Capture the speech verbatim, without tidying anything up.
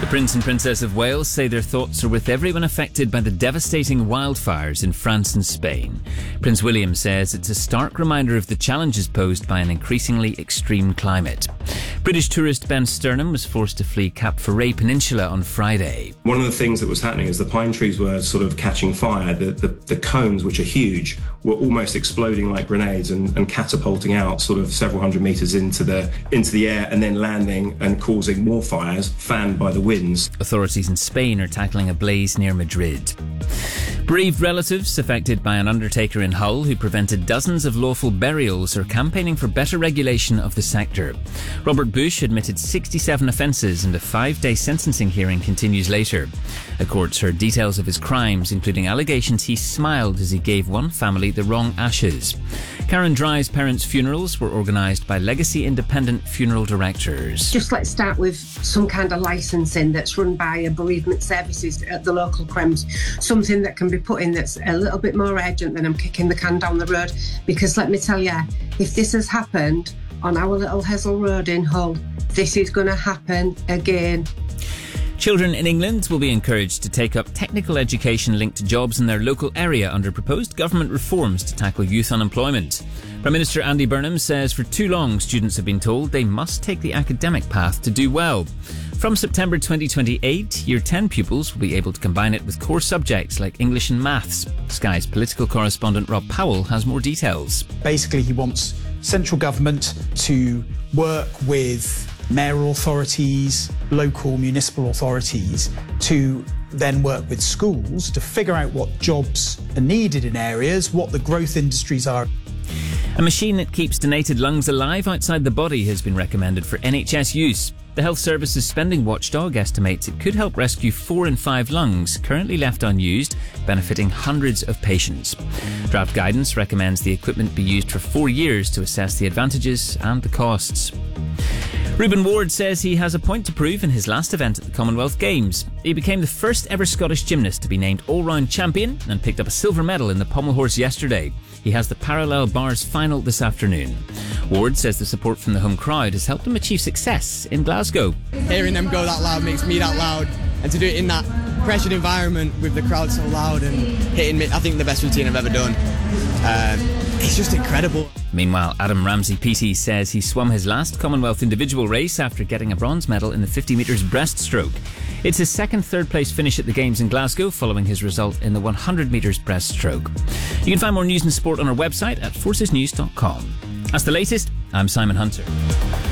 The Prince and Princess of Wales say their thoughts are with everyone affected by the devastating wildfires in France and Spain. Prince William says it's a stark reminder of the challenges posed by an increasingly extreme climate. British tourist Ben Sternham was forced to flee Cap Ferret Peninsula on Friday. One of the things that was happening is the pine trees were sort of catching fire. The, the, the cones, which are huge, were almost exploding like grenades and, and catapulting out sort of several hundred metres into the, into the air and then landing and causing more fires, fanned by the winds. Authorities in Spain are tackling a blaze near Madrid. Bereaved relatives affected by an undertaker in Hull who prevented dozens of lawful burials are campaigning for better regulation of the sector. Robert Bush admitted sixty-seven offences and a five-day sentencing hearing continues later. The courts heard details of his crimes, including allegations he smiled as he gave one family the wrong ashes. Karen Dry's parents' funerals were organised by Legacy Independent Funeral Directors. Just let's start with some kind of licensing that's run by a bereavement services at the local crems, something that can be put in that's a little bit more urgent than I'm kicking the can down the road, because let me tell you, if this has happened on our little Hessel Road in Hull, this is going to happen again. Children in England will be encouraged to take up technical education linked to jobs in their local area under proposed government reforms to tackle youth unemployment. Prime Minister Andy Burnham says for too long students have been told they must take the academic path to do well. From September twenty twenty-eight, Year ten pupils will be able to combine it with core subjects like English and maths. Sky's political correspondent Rob Powell has more details. Basically, he wants central government to work with mayoral authorities, local municipal authorities, to then work with schools to figure out what jobs are needed in areas, what the growth industries are. A machine that keeps donated lungs alive outside the body has been recommended for N H S use. The Health Services Spending Watchdog estimates it could help rescue four in five lungs currently left unused, benefiting hundreds of patients. Draft guidance recommends the equipment be used for four years to assess the advantages and the costs. Reuben Ward says he has a point to prove in his last event at the Commonwealth Games. He became the first ever Scottish gymnast to be named all-round champion and picked up a silver medal in the pommel horse yesterday. He has the parallel bars final this afternoon. Ward says the support from the home crowd has helped him achieve success in Glasgow. Hearing them go that loud makes me that loud, and to do it in that pressured environment with the crowd so loud and hitting me, I think the best routine I've ever done. Uh, it's just incredible. Meanwhile, Adam Ramsey P T says he swum his last Commonwealth individual race after getting a bronze medal in the fifty metres breaststroke. It's his second third place finish at the Games in Glasgow following his result in the one hundred metres breaststroke. You can find more news and sport on our website at forces news dot com. That's the latest. I'm Simon Hunter.